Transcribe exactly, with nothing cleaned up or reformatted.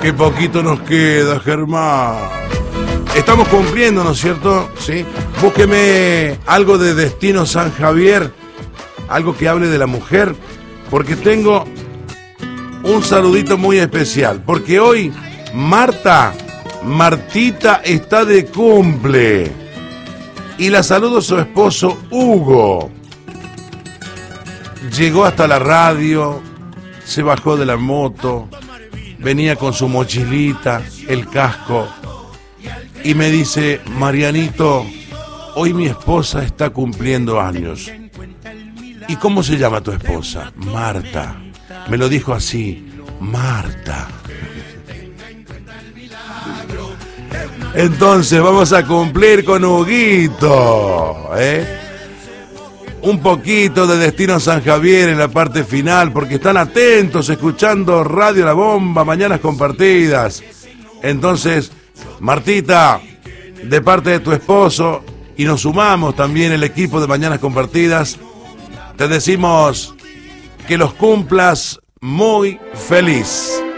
Qué poquito nos queda, Germán. Estamos cumpliendo, ¿no es cierto? Sí. Búsqueme algo de Destino San Javier, algo que hable de la mujer, porque tengo un saludito muy especial, porque hoy Marta, Martita está de cumple, y la saludo a su esposo Hugo. Llegó hasta la radio, se bajó de la moto, venía con su mochilita, el casco, y me dice: Marianito, hoy mi esposa está cumpliendo años. ¿Y cómo se llama tu esposa? Marta. Me lo dijo así, Marta. Entonces vamos a cumplir con Huguito, ¿eh? Un poquito de Destino San Javier en la parte final, porque están atentos escuchando Radio La Bomba, Mañanas Compartidas. Entonces, Martita, de parte de tu esposo, y nos sumamos también el equipo de Mañanas Compartidas, te decimos que los cumplas muy feliz.